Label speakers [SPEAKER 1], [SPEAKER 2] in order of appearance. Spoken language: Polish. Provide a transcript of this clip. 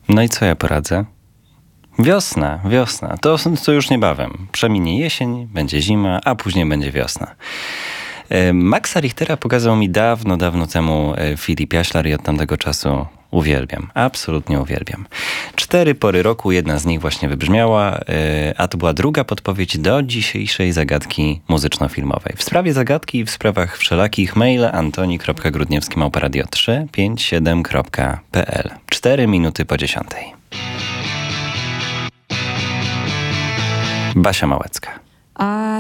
[SPEAKER 1] No i co ja poradzę? Wiosna. To już niebawem. Przeminie jesień, będzie zima, a później będzie wiosna. Maxa Richtera pokazał mi dawno temu Filip Jaślar i od tamtego czasu uwielbiam. Absolutnie uwielbiam. 4 pory roku, jedna z nich właśnie wybrzmiała, a to była druga podpowiedź do dzisiejszej zagadki muzyczno-filmowej. W sprawie zagadki i w sprawach wszelakich mail antoni.grudniewski@radio357.pl 4 minuty po 10. Basia Małecka.